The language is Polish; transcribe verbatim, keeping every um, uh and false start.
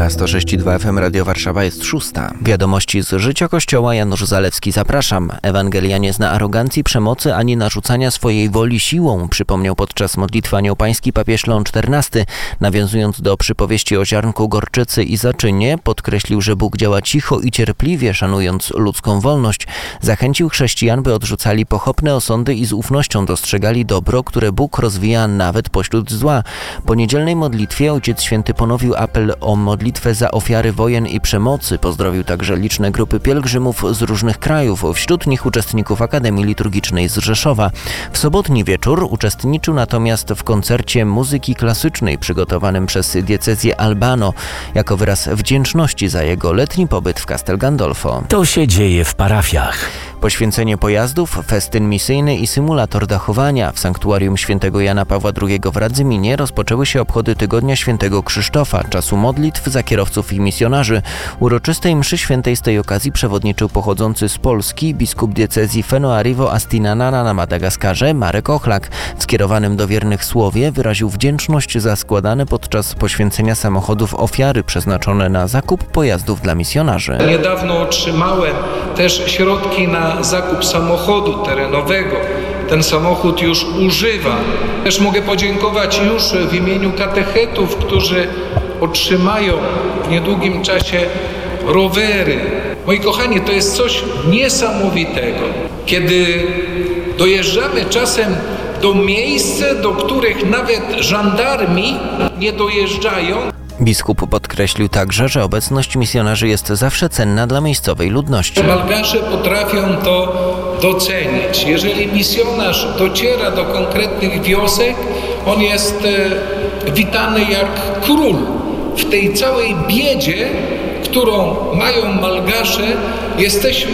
Na sto sześć i dwa F M Radio Warszawa jest szósta. Wiadomości z życia Kościoła. Janusz Zalewski, zapraszam. Ewangelia nie zna arogancji, przemocy ani narzucania swojej woli siłą, przypomniał podczas modlitwy Anioł Pański papież Leon czternasty. Nawiązując do przypowieści o ziarnku gorczycy i zaczynie, podkreślił, że Bóg działa cicho i cierpliwie, szanując ludzką wolność. Zachęcił chrześcijan, by odrzucali pochopne osądy i z ufnością dostrzegali dobro, które Bóg rozwija nawet pośród zła. Po niedzielnej modlitwie Ojciec Święty ponowił apel o modlitwę za ofiary wojen i przemocy. Pozdrowił także liczne grupy pielgrzymów z różnych krajów, wśród nich uczestników Akademii Liturgicznej z Rzeszowa. W sobotni wieczór uczestniczył natomiast w koncercie muzyki klasycznej przygotowanym przez diecezję Albano jako wyraz wdzięczności za jego letni pobyt w Castel Gandolfo. To się dzieje w parafiach. Poświęcenie pojazdów, festyn misyjny i symulator dachowania. W sanktuarium świętego Jana Pawła drugiego w Radzyminie rozpoczęły się obchody Tygodnia Świętego Krzysztofa, czasu modlitw za kierowców i misjonarzy. Uroczystej mszy świętej z tej okazji przewodniczył pochodzący z Polski biskup diecezji Fenoarivo-Astinana na Madagaskarze Marek Ochlak. W skierowanym do wiernych słowie wyraził wdzięczność za składane podczas poświęcenia samochodów ofiary przeznaczone na zakup pojazdów dla misjonarzy. Niedawno otrzymałem też środki na zakup samochodu terenowego. Ten samochód już używa. Też mogę podziękować już w imieniu katechetów, którzy otrzymają w niedługim czasie rowery. Moi kochani, to jest coś niesamowitego. Kiedy dojeżdżamy czasem do miejsc, do których nawet żandarmi nie dojeżdżają. Biskup podkreślił także, że obecność misjonarzy jest zawsze cenna dla miejscowej ludności. Malgasze potrafią to docenić. Jeżeli misjonarz dociera do konkretnych wiosek, on jest witany jak król. W tej całej biedzie, którą mają Malgasze, jesteśmy